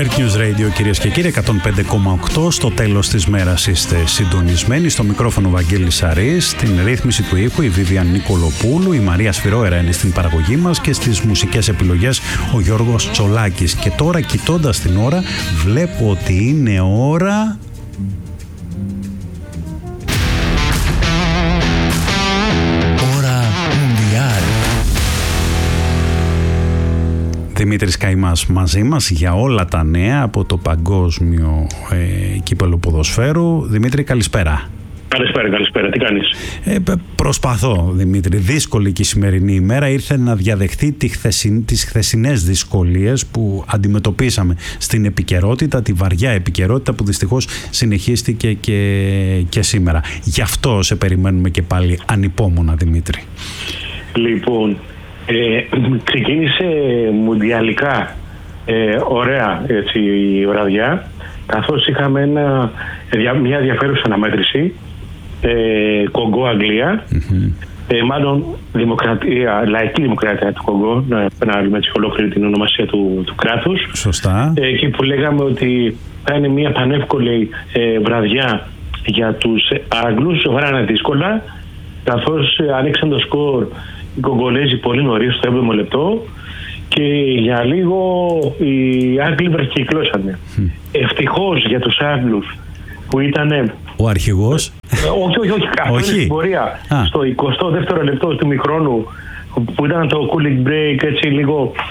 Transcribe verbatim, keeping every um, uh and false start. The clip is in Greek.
Earth News Radio, κυρίες και κύριοι, εκατόν πέντε κόμμα οκτώ. Στο τέλος της μέρας είστε συντονισμένοι. Στο μικρόφωνο Βαγγέλης Σαρής, στην ρύθμιση του ήχου η Βίβιαν Νικολοπούλου, η Μαρία Σφυρόερα είναι στην παραγωγή μας και στις μουσικές επιλογές ο Γιώργος Τσολάκης. Και τώρα, κοιτώντας την ώρα, βλέπω ότι είναι ώρα... Δημήτρης Καημάς μαζί μας για όλα τα νέα από το παγκόσμιο ε, κύπελλο ποδοσφαίρου. Δημήτρη, καλησπέρα. Καλησπέρα, καλησπέρα. Τι κάνεις? Ε, προσπαθώ, Δημήτρη. Δύσκολη και η σημερινή ημέρα. Ήρθε να διαδεχτεί τη χθεσιν, τις χθεσινές δυσκολίες που αντιμετωπίσαμε στην επικαιρότητα, τη βαριά επικαιρότητα που δυστυχώς συνεχίστηκε και, και σήμερα. Γι' αυτό σε περιμένουμε και πάλι ανυπόμονα, Δημήτρη. Λοιπόν... Ε, ξεκίνησε μουντιαλικά ε, ωραία έτσι, η βραδιά, καθώς είχαμε ένα, μια ενδιαφέρουσα αναμέτρηση ε, Κονγκό-Αγγλία, mm-hmm. ε, μάλλον δημοκρατία, λαϊκή δημοκρατία του Κονγκό, να επαναλάβουμε έτσι ολόκληρη την ονομασία του, του κράτους. Σωστά. Ε, εκεί που λέγαμε ότι θα είναι μια πανεύκολη ε, βραδιά για τους Άγγλους, βράνε δύσκολα, καθώς ε, ανοίξαν το σκορ οι Κογκολέζοι πολύ νωρίς, στο έβδομο λεπτό, και για λίγο οι Άγγλοι βραχυκλώσανε. Mm. Ευτυχώς για τους Άγγλους που ήταν... Ο αρχηγός. όχι, όχι, όχι. Αυτό είναι στην πορεία. Ah. Στο εικοστό δεύτερο λεπτό του ημιχρόνου, που ήταν το cooling break, έτσι λίγο